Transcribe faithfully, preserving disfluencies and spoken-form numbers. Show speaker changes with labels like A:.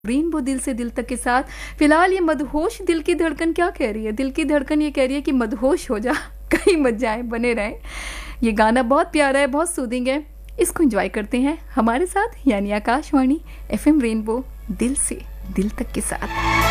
A: Rainbow दिल से दिल तक के साथ। फिलहाल ये मदहोश दिल की धड़कन क्या कह रही है? दिल की धड़कन ये कह रही है कि मदहोश हो जा, कहीं मत जाए, बने रहें। ये गाना बहुत प्यारा है, बहुत सूदिंग है, इसको एंजॉय करते हैं हमारे साथ, यानी आकाशवाणी एफएम रेनबो दिल से दिल तक के साथ।